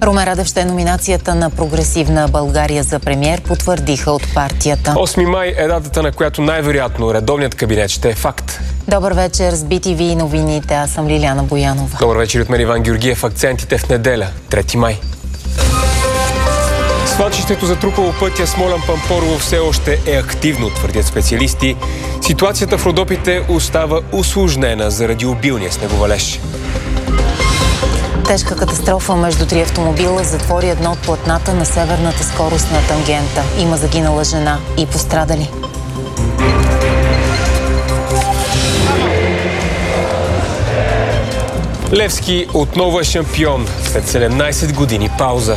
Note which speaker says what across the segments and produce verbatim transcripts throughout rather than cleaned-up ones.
Speaker 1: Румен Радев ще е номинацията на Прогресивна България за премиер, потвърдиха от партията.
Speaker 2: осми май е датата, на която най-вероятно редовният кабинет ще е факт.
Speaker 1: Добър вечер с Би Ти Ви и новините. Аз съм Лиляна Боянова.
Speaker 2: Добър вечер от мен Иван Георгиев. Акцентите в неделя, трети май. Свлачището затрупало пътя Смолян-Пампорово все още е активно, твърдят специалисти. Ситуацията в Родопите остава усложнена заради обилния снеговалеж.
Speaker 1: Тежка катастрофа между три автомобила затвори едно от платната на северната скоростна тангента. Има загинала жена и пострадали.
Speaker 2: Левски отново е шампион след седемнайсет години пауза.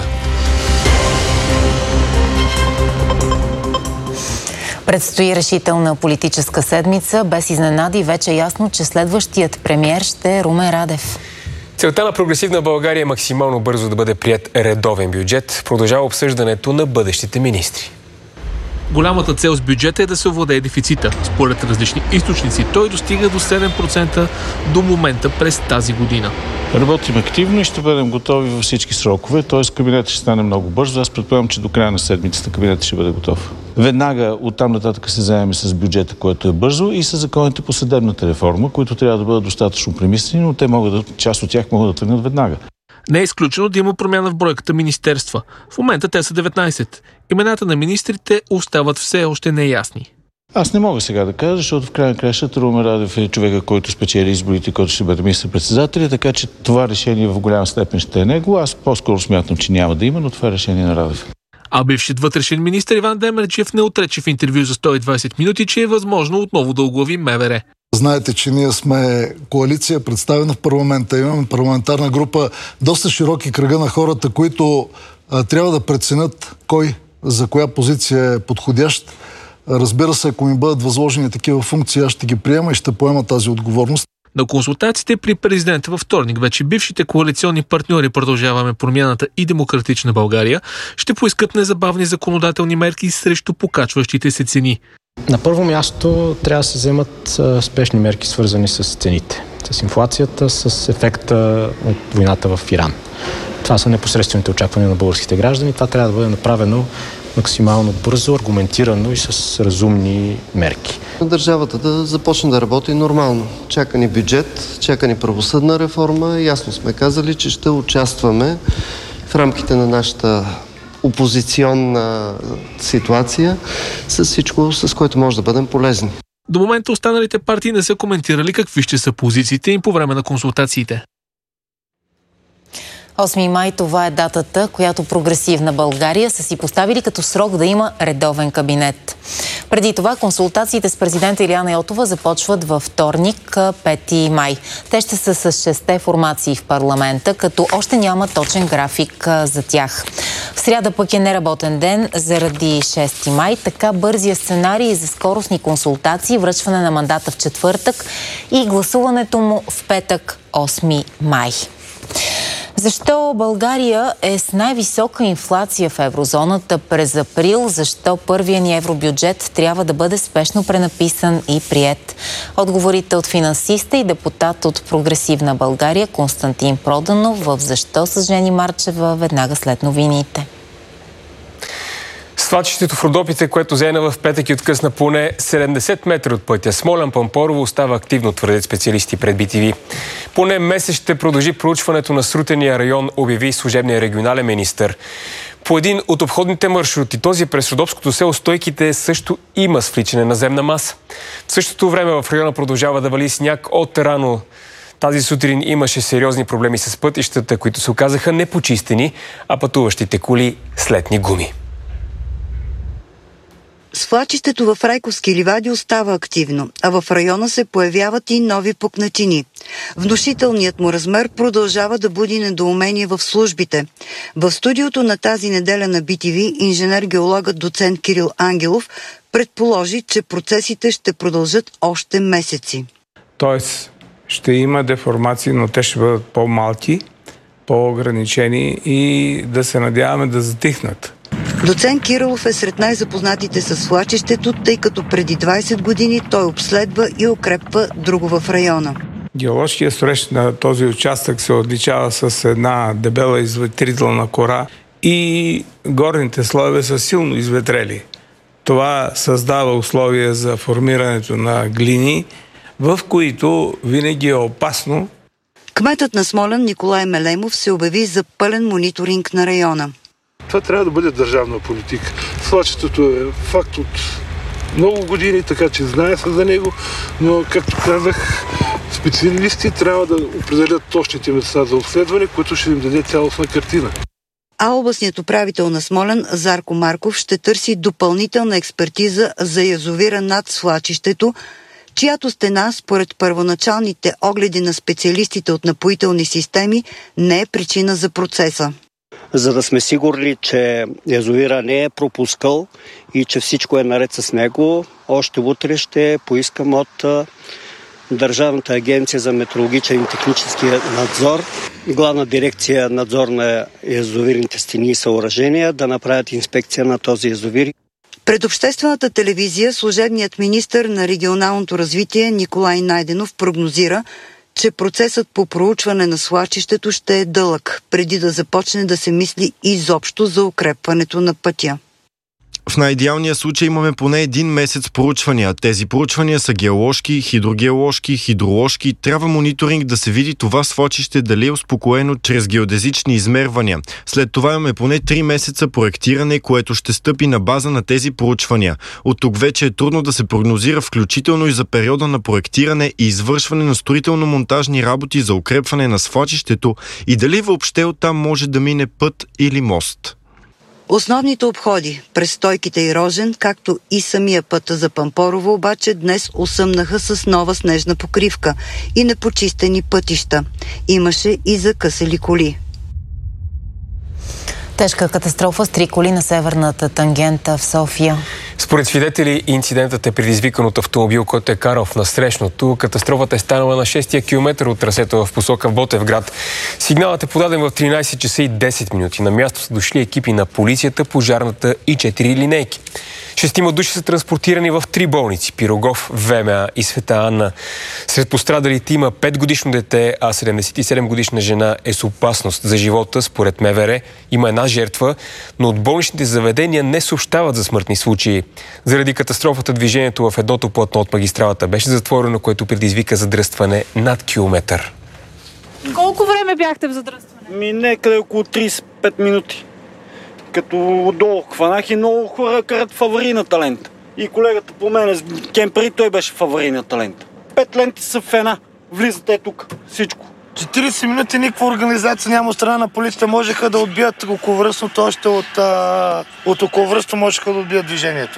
Speaker 1: Предстои решителна политическа седмица. Без изненади вече е ясно, че следващият премиер ще е Румен Радев.
Speaker 2: Целта на Прогресивна България е максимално бързо да бъде приет редовен бюджет. Продължава обсъждането на бъдещите министри.
Speaker 3: Голямата цел с бюджета е да се овладее дефицита. Според различни източници той достига до седем процента до момента през тази година.
Speaker 4: Работим активно и ще бъдем готови във всички срокове, т.е. кабинетът ще стане много бързо. Аз предполагам, че до края на седмицата кабинетът ще бъде готов. Веднага оттам нататък се заемем с бюджета, който е бързо, и с законите по съдебната реформа, които трябва да бъдат достатъчно премислени, но те могат да, част от тях могат да тръгнат веднага.
Speaker 3: Не е изключено да има промяна в бройката министерства. В момента те са деветнайсет. Имената на министрите остават все още неясни.
Speaker 4: Аз не мога сега да кажа, защото в край на кращата Румен Радев е човека, който спечели изборите, който ще бъде министър-председател, така че това решение в голяма степен ще е него. Аз по-скоро смятам, че няма да има, но това е решение на Радев.
Speaker 3: А бившият вътрешен министър Иван Демерджиев не отрече в интервю за сто и двайсет минути, че е възможно отново да оглави МВР.
Speaker 5: Знаете, че ние сме коалиция, представена в парламента. Имаме парламентарна група, доста широки кръга на хората, които а, трябва да преценят кой за коя позиция е подходящ. Разбира се, ако ми бъдат възложени такива функции, аз ще ги приема и ще поема тази отговорност.
Speaker 3: На консултациите при президента във вторник вече бившите коалиционни партньори Продължаваме промяната и Демократична България ще поискат незабавни законодателни мерки срещу покачващите се цени.
Speaker 6: На първо място трябва да се вземат спешни мерки, свързани с цените, с инфлацията, с ефекта от войната в Иран. Това са непосредствените очаквания на българските граждани. Това трябва да бъде направено максимално бързо, аргументирано и с разумни мерки.
Speaker 7: Държавата да започне да работи нормално. Чака ни бюджет, чака ни правосъдна реформа. Ясно сме казали, че ще участваме в рамките на нашата опозиционна ситуация с всичко, с което може да бъдем полезни.
Speaker 3: До момента останалите партии не са коментирали какви ще са позициите им по време на консултациите.
Speaker 1: осми май, това е датата, която Прогресивна България са си поставили като срок да има редовен кабинет. Преди това консултациите с президента Илияна Йотова започват във вторник, пети май. Те ще са с шесте формации в парламента, като още няма точен график за тях. В сряда пък е неработен ден заради шести май, така бързия сценарий за скоростни консултации, връчване на мандата в четвъртък и гласуването му в петък, осми май. Защо България е с най-висока инфлация в еврозоната през април? Защо първият ни евробюджет трябва да бъде спешно пренаписан и приет? Отговорите от финансиста и депутат от Прогресивна България Константин Проданов в Защо с Жени Марчева веднага след новините.
Speaker 2: Свлачището в Родопите, което заена в петък и откъсна поне седемдесет метра от пътя Смолян-Пампорово, остава активно, твърдят специалисти пред Би Ти Ви. Поне месец ще продължи проучването на срутения район, обяви служебния регионален министър. По един от обходните маршрути, този през Родопското село Стойките, също има свличане на земна маса. В същото време в района продължава да вали сняг от рано. Тази сутрин имаше сериозни проблеми с пътищата, които се оказаха непочистени, а пътуващите коли с летни гуми.
Speaker 8: Свлачището в Райковски ливади остава активно, а в района се появяват и нови пукнатини. Внушителният му размер продължава да буди недоумение в службите. В студиото на тази неделя на Би Ти Ви инженер-геологът доцент Кирил Ангелов предположи, че процесите ще продължат още месеци.
Speaker 9: Тоест ще има деформации, но те ще бъдат по-малки, по-ограничени и да се надяваме да затихнат.
Speaker 8: Доцент Кирилов е сред най-запознатите с свлачището, тъй като преди двайсет години той обследва и укрепва друго в района.
Speaker 9: Геоложкият строеж на този участък се отличава с една дебела изветрителна кора и горните слоеве са силно изветрели. Това създава условия за формирането на глини, в които винаги е опасно.
Speaker 8: Кметът на Смолян Николай Мелемов се обяви за пълен мониторинг на района.
Speaker 10: Това трябва да бъде държавна политика. Свлачището е факт от много години, така че знае се за него, но, както казах, специалисти трябва да определят точните места за обследване, което ще им даде цялостна картина.
Speaker 8: А областният управител на Смолян Зарко Марков ще търси допълнителна експертиза за язовира над свлачището, чиято стена, според първоначалните огледи на специалистите от напоителни системи, не е причина за процеса.
Speaker 11: За да сме сигурни, че язовира не е пропускал и че всичко е наред с него, още утре ще поискам от Държавната агенция за метеорологичен и технически надзор и Главна дирекция надзор на язовирните стени и съоръжения да направят инспекция на този язовир.
Speaker 8: Пред обществената телевизия служебният министър на регионалното развитие Николай Найденов прогнозира, че процесът по проучване на свлачището ще е дълъг, преди да започне да се мисли изобщо за укрепването на пътя.
Speaker 12: В най-идеалния случай имаме поне един месец проучвания. Тези проучвания са геоложки, хидрогеоложки, хидроложки. Трябва мониторинг да се види това свлачище дали е успокоено чрез геодезични измервания. След това имаме поне три месеца проектиране, което ще стъпи на база на тези проучвания. От тук вече е трудно да се прогнозира, включително и за периода на проектиране и извършване на строително-монтажни работи за укрепване на свлачището и дали въобще оттам може да мине път или мост.
Speaker 8: Основните обходи през Стойките и Рожен, както и самия път за Пампорово, обаче днес осъмнаха с нова снежна покривка и непочистени пътища. Имаше и закъсали коли.
Speaker 1: Тежка катастрофа с три коли на северната тангента в София.
Speaker 2: Според свидетели, инцидентът е предизвикан от автомобил, който е карал в насрещното. Катастрофата е станала на шестия километър от трасето в посока в Ботевград. Сигналът е подаден в тринайсет часа и десет минути. На място са дошли екипи на полицията, пожарната и четири линейки. Шестима души са транспортирани в три болници – Пирогов, ВМА и Света Анна. Сред пострадалите има петгодишно дете, а седемдесет и седем годишна жена е с опасност за живота. Според МВР има една жертва, но от болничните заведения не съобщават за смъртни случаи. Заради катастрофата движението в едното платно от магистралата беше затворено, което предизвика задръстване над километър.
Speaker 13: Колко време бяхте в задръстване?
Speaker 14: Ми некъде около трийсет и пет минути. Като отдолу хванах и много хора карат в аварийната лента. И колегата по мен с кемпери, той беше в аварийната лента. Пет ленти са в една. Влизате тук. Всичко.
Speaker 15: четирийсет минути никаква организация няма от страна на полицията. Можеха да отбият околовръстното, още от, а, от околовръстно можеха да отбият движението.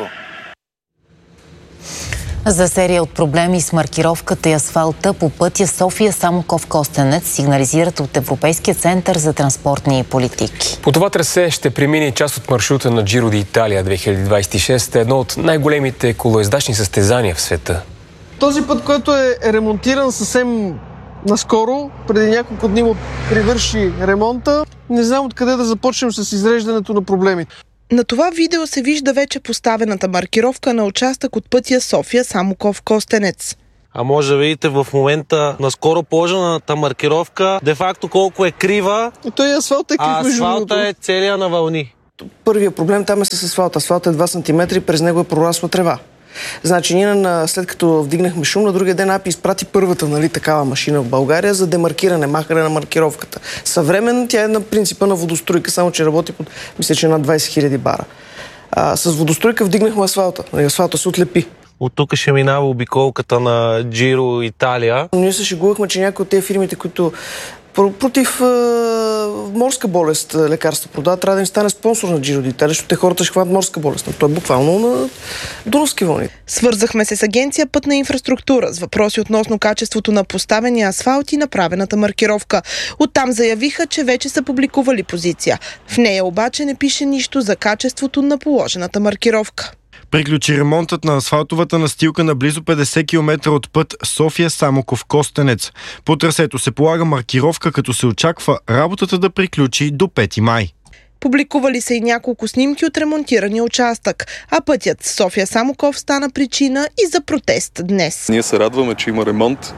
Speaker 1: За серия от проблеми с маркировката и асфалта по пътя София Самоков-Костенец сигнализират от Европейския център за транспортни политики.
Speaker 2: По това трасе ще премине част от маршрута на Джиро ди Италия две хиляди двадесет и шеста, едно от най-големите колоездачни състезания в света.
Speaker 16: Този път, който е ремонтиран съвсем наскоро, преди няколко дни му привърши ремонта, не знам откъде да започнем с изреждането на проблемите.
Speaker 17: На това видео се вижда вече поставената маркировка на участък от пътя София Самоков-Костенец.
Speaker 18: А може да видите в момента наскоро положената маркировка, де-факто колко е крива,
Speaker 16: и той асфалт е крив,
Speaker 18: а асфалта е целия на вълни.
Speaker 19: Първият проблем там е с асфалта. Асфалта е два сантиметра и през него е прорасла трева. Значи ние след като вдигнахме шум, на другия ден АПИ изпрати първата, нали, такава машина в България за демаркиране, махане на маркировката. Съвременна, тя е на принципа на водостройка, само че работи под, мисля, че над двадесет хиляди бара. А, с водостройка вдигнахме асфалта. Асфалта се отлепи.
Speaker 18: От тук ще минава обиколката на Джиро Италия.
Speaker 19: Ние се шегувахме, че някои от тези фирмите, които против е, морска болест лекарства продават, трябва да им стане спонсор на Джиро ди Италия, защото те хората ще хванат морска болест. Но той е буквално на Дунавски вълни.
Speaker 17: Свързахме се с Агенция Пътна инфраструктура с въпроси относно качеството на поставения асфалт и направената маркировка. Оттам заявиха, че вече са публикували позиция. В нея обаче не пише нищо за качеството на положената маркировка.
Speaker 12: Приключи ремонтът на асфалтовата настилка на близо петдесет километра от път София Самоков-Костенец. По трасето се полага маркировка, като се очаква работата да приключи до пети май.
Speaker 17: Публикували са и няколко снимки от ремонтирания участък, а пътят София Самоков стана причина и за протест днес.
Speaker 20: Ние се радваме, че има ремонт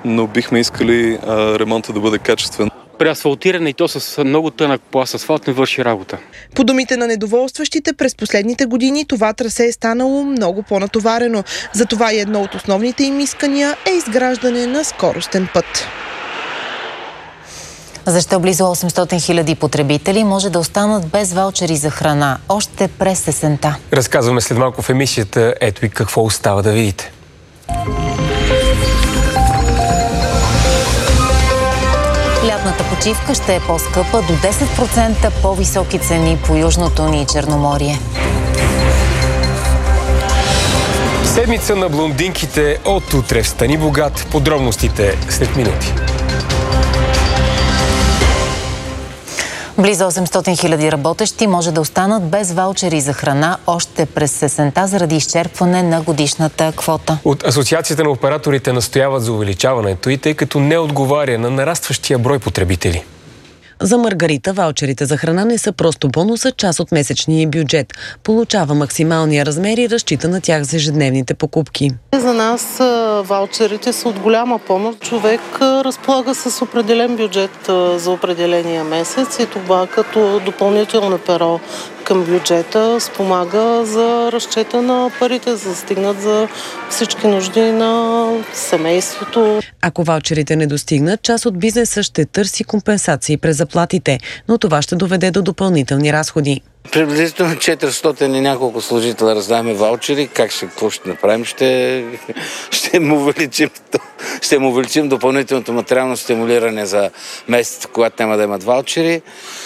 Speaker 20: но бихме искали а, ремонта да бъде качествен.
Speaker 21: При асфалтиране и то с много тънък пласт асфалт не върши работа.
Speaker 17: По думите на недоволстващите, през последните години това трасе е станало много по-натоварено. Затова и едно от основните им искания е изграждане на скоростен път.
Speaker 1: Защо близо осемстотин хиляди потребители може да останат без ваучери за храна още през есента?
Speaker 2: Разказваме след малко в емисията. Ето и какво остава да видите.
Speaker 1: Лятната почивка ще е по-скъпа, до десет процента по-високи цени по южното ни Черноморие.
Speaker 2: Седмица на блондинките от утре в Стани богат. Подробностите след минути.
Speaker 1: Близо осемстотин хиляди работещи може да останат без ваучери за храна още през есента заради изчерпване на годишната квота.
Speaker 2: От Асоциацията на операторите настояват за увеличаването и тъй като не отговаря на нарастващия брой потребители.
Speaker 22: За Маргарита ваучерите за храна не са просто бонус, а част от месечния бюджет. Получава максималния размер и разчита на тях за ежедневните покупки.
Speaker 23: За нас ваучерите са от голяма помощ. Човек разполага с определен бюджет за определения месец и това като допълнително перо към бюджета спомага за разчета на парите, за да стигнат за всички нужди на семейството.
Speaker 22: Ако ваучерите не достигнат, част от бизнеса ще търси компенсации през заплатите, но това ще доведе до допълнителни разходи.
Speaker 24: Приблизително четиристотин и няколко служителя раздаваме ваучери. Как ще, какво ще направим? Ще, ще, му увеличим, ще му увеличим допълнителното материално стимулиране за месеците, когато няма да имат ваучери,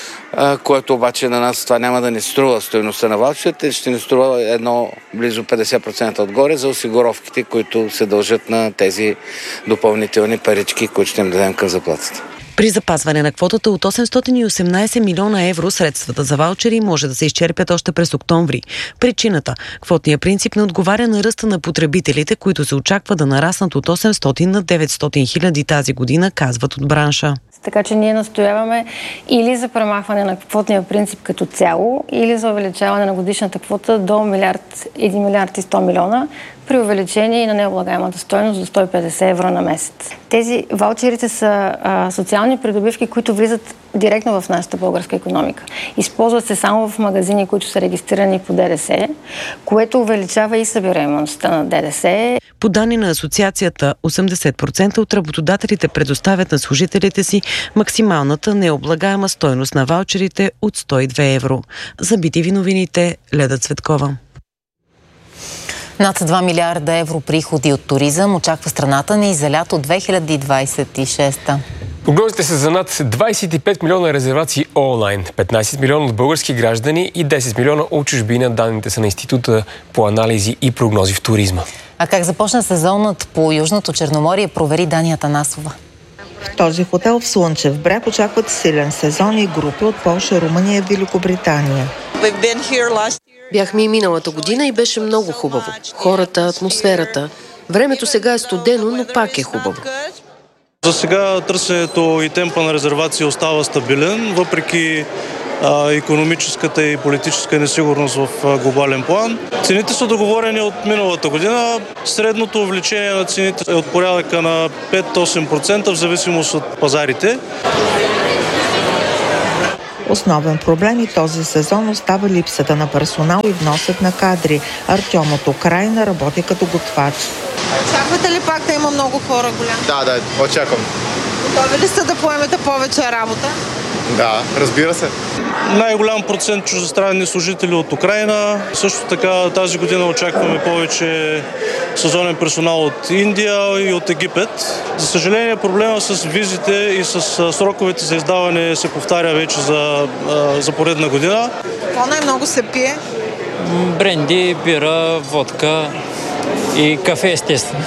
Speaker 24: което обаче на нас това няма да ни струва стойността на ваучерите, ще ни струва едно близо петдесет процента отгоре за осигуровките, които се дължат на тези допълнителни парички, които ще им дадем към заплатата.
Speaker 22: При запазване на квотата от осемстотин и осемнадесет милиона евро, средствата за ваучери може да се изчерпят още през октомври. Причината – квотният принцип не отговаря на ръста на потребителите, които се очаква да нараснат от осемстотин на деветстотин хиляди тази година, казват от бранша.
Speaker 25: Така че ние настояваме или за премахване на квотния принцип като цяло, или за увеличаване на годишната квота до милиард, един милиард и сто милиона, при увеличение и на необлагаемата стойност до сто и петдесет евро на месец. Тези ваучерите са а, социални придобивки, които влизат директно в нашата българска икономика. Използват се само в магазини, които са регистрирани по ДДС, което увеличава и събираемостта на ДДС.
Speaker 22: По данни на асоциацията, осемдесет процента от работодателите предоставят на служителите си максималната необлагаема стойност на ваучерите от сто и две евро. За би ти ви новините, Леда Цветкова.
Speaker 1: Над два милиарда евро приходи от туризъм очаква страната ни за лято две хиляди двадесет и шеста.
Speaker 2: Прогнозите са за над двадесет и пет милиона резервации онлайн, петнадесет милиона от български граждани и десет милиона от чужбина. Данните са на Института по анализи и прогнози в туризма.
Speaker 1: А как започна сезонът по Южното Черноморие, провери Дания Танасова.
Speaker 26: В този хотел в Слънчев бряг очакват силен сезон и групи от Полша, Румъния и Великобритания.
Speaker 27: Бяхме и миналата година и беше много хубаво. Хората, атмосферата. Времето сега е студено, но пак е хубаво.
Speaker 28: За сега търсенето и темпа на резервация остава стабилен, въпреки а, икономическата и политическа несигурност в а, глобален план. Цените са договорени от миналата година. Средното увеличение на цените е от порядъка на пет до осем процента в зависимост от пазарите.
Speaker 26: Основен проблем и този сезон остава липсата на персонал и вносът на кадри. Артем от Украйна работи като готвач.
Speaker 29: Очаквате ли пак да има много хора голям?
Speaker 30: Да, да, очаквам.
Speaker 29: Готови ли сте да поемете повече работа?
Speaker 30: Да, разбира се.
Speaker 28: Най-голям процент чуждестранни служители от Украйна. Също така тази година очакваме повече сезонен персонал от Индия и от Египет. За съжаление, проблема с визите и с сроковете за издаване се повтаря вече за, за поредна година.
Speaker 29: Какво най-много се пие?
Speaker 31: Бренди, бира, водка и кафе, естествено.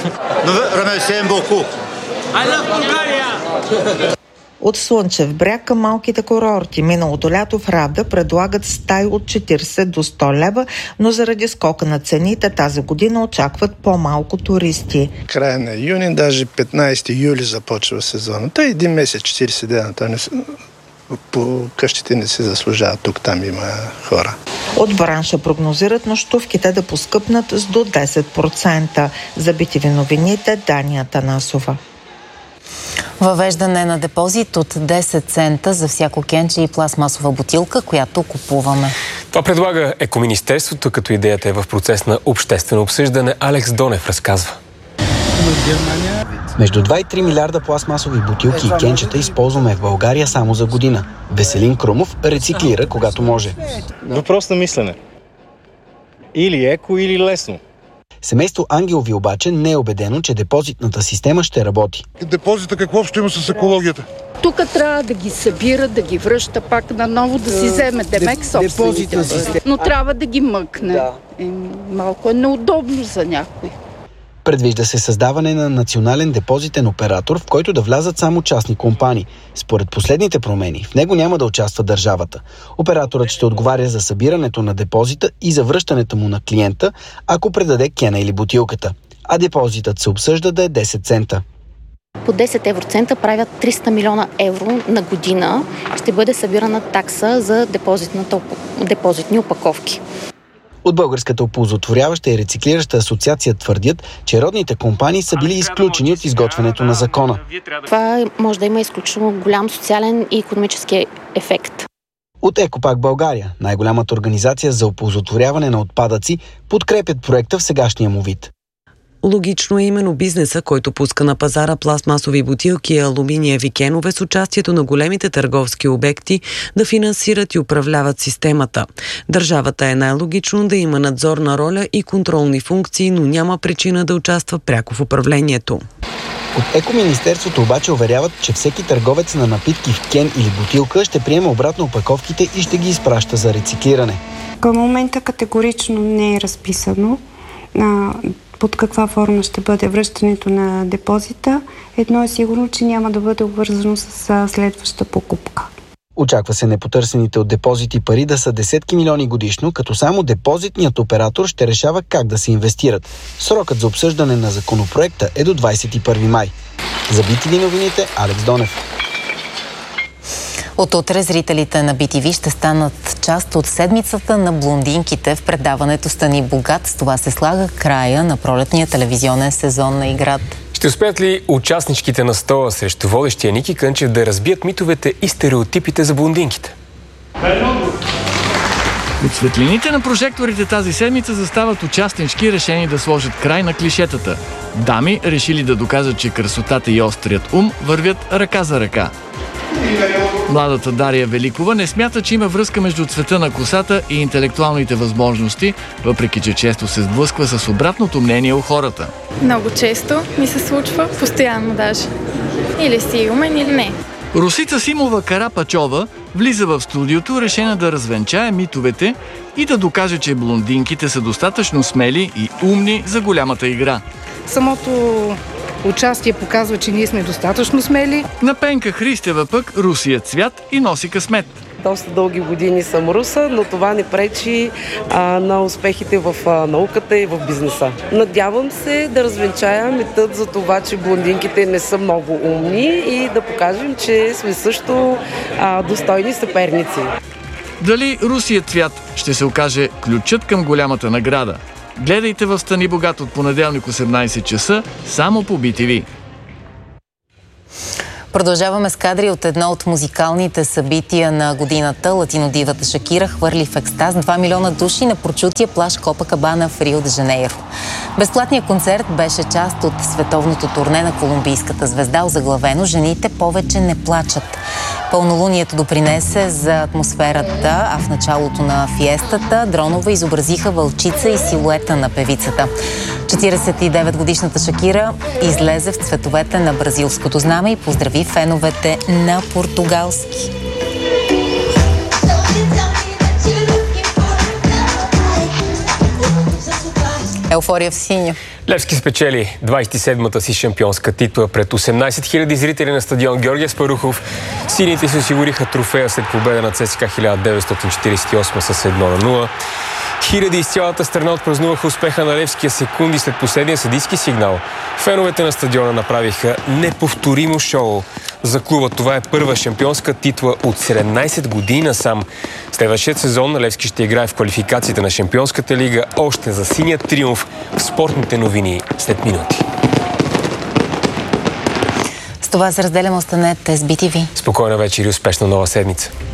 Speaker 29: I love Bulgaria!
Speaker 26: От Слънчев бряг към малките курорти миналото лято в Равда предлагат стаи от четиридесет до сто лева, но заради скока на цените тази година очакват по-малко туристи.
Speaker 32: Края на юни, даже петнадесети юли започва сезона. Той един месец, четиридесет дена, той не, по къщите не се заслужава. Тук там има хора.
Speaker 26: От бранша прогнозират нощувките да поскъпнат с до десет процента. За би ти ви новините, Дания Танасова.
Speaker 1: Въвеждане на депозит от десет цента за всяко кенче и пластмасова бутилка, която купуваме.
Speaker 2: Това предлага Екоминистерството, като идеята е в процес на обществено обсъждане. Алекс Донев разказва.
Speaker 3: Между два и три милиарда пластмасови бутилки и кенчета използваме в България само за година. Веселин Крумов рециклира, когато може.
Speaker 4: Въпрос на мислене. Или еко, или лесно.
Speaker 3: Семейство Ангелови обаче не е убедено, че депозитната система ще работи.
Speaker 5: Депозита какво ще има с екологията?
Speaker 6: Тук трябва да ги събира, да ги връща пак наново, да си вземе демек собствените. Но трябва да ги мъкне. Да. Е, малко е неудобно за някой.
Speaker 3: Предвижда се създаване на национален депозитен оператор, в който да влязат само частни компании. Според последните промени, в него няма да участва държавата. Операторът ще отговаря за събирането на депозита и за връщането му на клиента, ако предаде кена или бутилката. А депозитът се обсъжда да е десет цента.
Speaker 7: По десет евроцента правят триста милиона евро на година. Ще бъде събирана такса за депозитни опаковки.
Speaker 3: От Българската оползотворяваща и рециклираща асоциация твърдят, че родните компании са били изключени от изготвянето на закона.
Speaker 7: Това може да има изключително голям социален и икономически ефект.
Speaker 3: От Екопак България, най-голямата организация за оползотворяване на отпадъци, подкрепят проекта в сегашния му вид.
Speaker 22: Логично е именно бизнеса, който пуска на пазара пластмасови бутилки и алуминиеви кенове с участието на големите търговски обекти да финансират и управляват системата. Държавата е най-логично да има надзорна роля и контролни функции, но няма причина да участва пряко в управлението.
Speaker 3: От Екоминистерството обаче уверяват, че всеки търговец на напитки в кен или бутилка ще приема обратно опаковките и ще ги изпраща за рециклиране.
Speaker 8: Към момента категорично не е разписано под каква форма ще бъде връщането на депозита. Едно е сигурно, че няма да бъде обвързано с следваща покупка.
Speaker 3: Очаква се непотърсените от депозити пари да са десетки милиони годишно, като само депозитният оператор ще решава как да се инвестират. Срокът за обсъждане на законопроекта е до двадесет и първи май. За Би Ти Ви новините, Алекс Донев.
Speaker 1: От утре зрителите на Би Ти Ви ще станат част от седмицата на блондинките в предаването Стани богат. С това се слага края на пролетния телевизионен сезон на играта.
Speaker 2: Ще успеят ли участничките на стола срещу водещия Ники Кънчев да разбият митовете и стереотипите за блондинките?
Speaker 9: От светлините на прожекторите тази седмица застават участнички, решени да сложат край на клишетата. Дами, решили да докажат, че красотата и острият ум вървят ръка за ръка. Младата Дария Великова не смята, че има връзка между цвета на косата и интелектуалните възможности, въпреки че често се сблъсква с обратното мнение у хората.
Speaker 10: Много често ми се случва, постоянно даже. Или си умен, или не.
Speaker 9: Росица Симова Карапачова влиза в студиото, решена да развенчае митовете и да докаже, че блондинките са достатъчно смели и умни за голямата игра.
Speaker 11: Самото участие показва, че ние сме достатъчно смели.
Speaker 9: На Пенка Христева пък русият цвят и носи късмет.
Speaker 13: Доста дълги години съм руса, но това не пречи а, на успехите в а, науката и в бизнеса. Надявам се да развенчая митът за това, че блондинките не са много умни и да покажем, че сме също а, достойни съперници.
Speaker 9: Дали русият цвят ще се окаже ключът към голямата награда? Гледайте в Стани богат от понеделник осемнадесет часа само по Би Ти Ви.
Speaker 1: Продължаваме с кадри от едно от музикалните събития на годината. Латинодивата Шакира хвърли в екстаз два милиона души на прочутия плаж Копакабана в Рио де Жанейро. Безплатният концерт беше част от световното турне на колумбийската звезда, озаглавено "Жените повече не плачат". Пълнолунието допринесе за атмосферата, а в началото на фиестата дронове изобразиха вълчица и силуета на певицата. четиридесет и девет годишната Шакира излезе в цветовете на бразилското знаме и поздрави феновете на португалски. Еуфория в синьо.
Speaker 2: Левски спечели двадесет и седмата си шампионска титла пред осемнадесет хиляди зрители на стадион Георги Аспарухов. Сините си осигуриха трофея след победа на ЦСКА хиляда деветстотин четиридесет и осма с едно на нула. Хиляди из цялата страна отпразнуваха успеха на Левския секунди след последния съдийски сигнал. Феновете на стадиона направиха неповторимо шоу. За клуба това е първа шампионска титла от седемнадесет години насам. Следващият сезон Левски ще играе в квалификациите на Шампионската лига още за синия триумф в спортните новини след минути.
Speaker 1: това се разделяме. Останете с би ти ви.
Speaker 2: Спокойна вечер и успешна нова седмица.